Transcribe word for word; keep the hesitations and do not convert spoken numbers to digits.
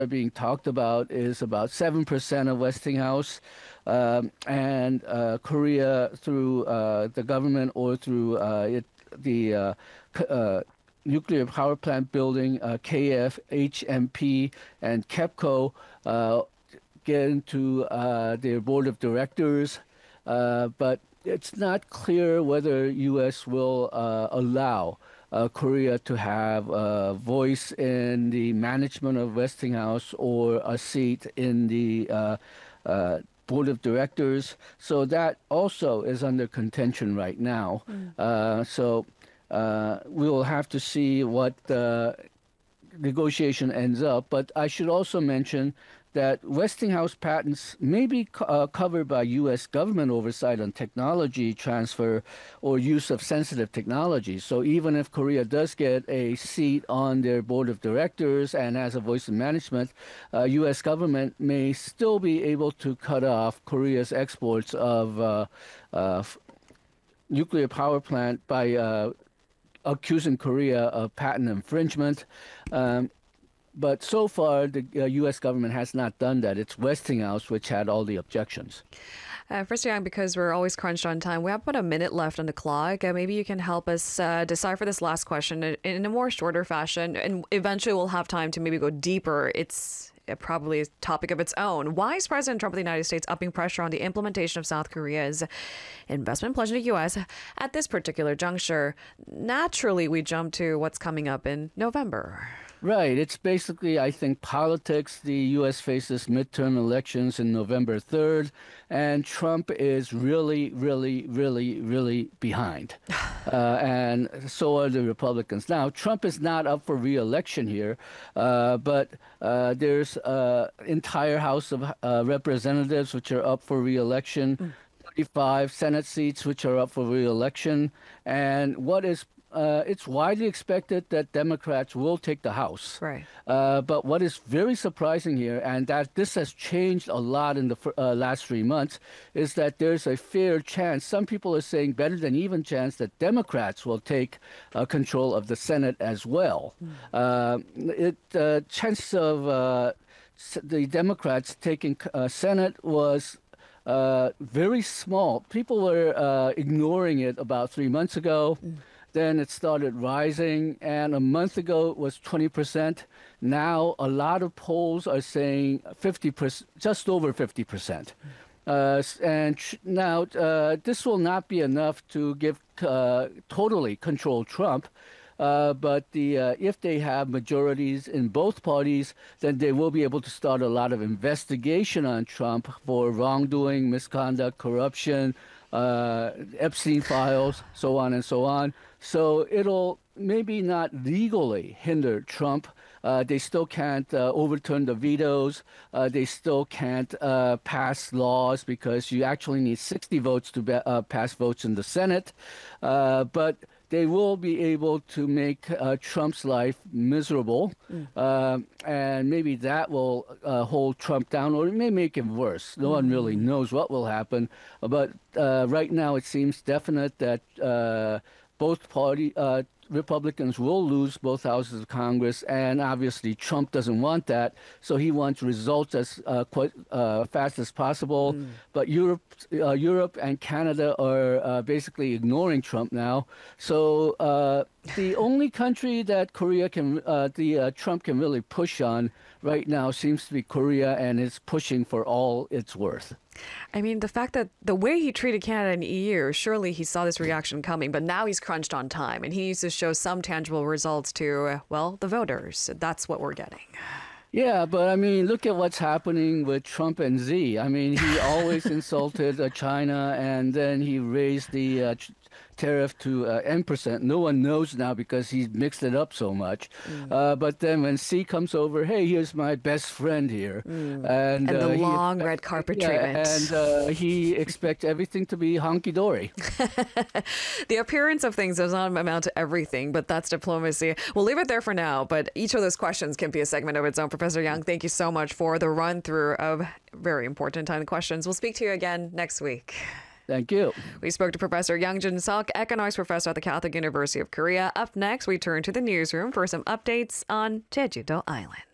are being talked about is about seven percent of Westinghouse, um, and uh, Korea through uh, the government or through uh, it, the uh, c- uh, nuclear power plant building, uh, K F, H M P, and KEPCO uh, get into uh, their board of directors, uh, but it's not clear whether U S will uh, allow uh, Korea to have a voice in the management of Westinghouse or a seat in the uh, uh, board of directors. So that also is under contention right now. Mm. Uh, so uh, we will have to see what the negotiation ends up. But I should also mention that Westinghouse patents may be co- uh, covered by U S government oversight on technology transfer or use of sensitive technology. So even if Korea does get a seat on their board of directors and has a voice in management, uh, U S government may still be able to cut off Korea's exports of uh, uh, f- nuclear power plant by uh, accusing Korea of patent infringement. Um, but so far, the uh, U S government has not done that. It's Westinghouse which had all the objections. Uh, Professor Yang, because we're always crunched on time, we have about a minute left on the clock. Uh, maybe you can help us uh, decipher this last question in, in a more shorter fashion, and eventually we'll have time to maybe go deeper. It's uh, probably a topic of its own. Why is President Trump of the United States upping pressure on the implementation of South Korea's investment pledge in the U S at this particular juncture? Naturally, we jump to what's coming up in November. Right. It's basically, I think, politics. The U S faces midterm elections in November third, and Trump is really, really, really, really behind. Uh, and so are the Republicans. Now, Trump is not up for re-election here, uh, but uh, there's uh, entire House of uh, Representatives which are up for re-election, thirty-five Senate seats which are up for re-election, and what is uh, it's widely expected that Democrats will take the House. Right. Uh, but what is very surprising here, and that this has changed a lot in the fir- uh, last three months, is that there's a fair chance, some people are saying better than even chance, that Democrats will take uh, control of the Senate as well. Uh, it uh, chance of uh, s- the Democrats taking uh, Senate was uh, very small. People were uh, ignoring it about three months ago. Then it started rising, and a month ago it was twenty percent. Now a lot of polls are saying fifty percent, just over fifty percent. Uh, s- and tr- now uh, this will not be enough to give uh, totally control Trump. Uh, but the uh, if they have majorities in both parties, then they will be able to start a lot of investigation on Trump for wrongdoing, misconduct, corruption, uh, Epstein files, so on and so on. So it'll maybe not legally hinder Trump. Uh, they still can't uh, overturn the vetoes. Uh, they still can't uh, pass laws because you actually need sixty votes to be, uh, pass votes in the Senate. Uh, but they will be able to make uh, Trump's life miserable, um, and maybe that will uh, hold Trump down, or it may make him worse. No one really knows what will happen, but uh, right now it seems definite that uh, both party uh, Republicans will lose both houses of Congress, and obviously Trump doesn't want that, so he wants results as uh, quite uh, fast as possible. But Europe, uh, Europe and Canada are uh, basically ignoring Trump now. So uh, the only country that Korea can, uh, the uh, Trump can really push on right now seems to be Korea, and it's pushing for all it's worth. I mean, the fact that the way he treated Canada and E U, surely he saw this reaction coming, but now he's crunched on time and he needs to show some tangible results to, uh, well, the voters. That's what we're getting. Yeah, but I mean, look at what's happening with Trump and Xi. I mean, he always insulted uh, China, and then he raised the uh, ch- tariff to uh, ten percent. No one knows now because he's mixed it up so much. Uh, but then when Xi comes over, hey, here's my best friend here. And, And the uh, he long expect- red carpet yeah, treatment. And uh, he expects everything to be honky-dory. The appearance of things does not amount to everything, but that's diplomacy. We'll leave it there for now, but each of those questions can be a segment of its own. Professor Yang, thank you so much for the run through of very important time questions. We'll speak to you again next week. Thank you. We spoke to Professor Yang Jin-seok, economics professor at the Catholic University of Korea. Up next, we turn to the newsroom for some updates on Jeju-do Island.